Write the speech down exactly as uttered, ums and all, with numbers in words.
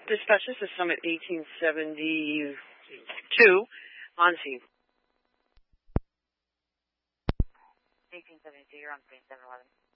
Dispatch, this is Summit eighteen seventy-two on scene. eighteen seventy-two, you're on scene seven eleven.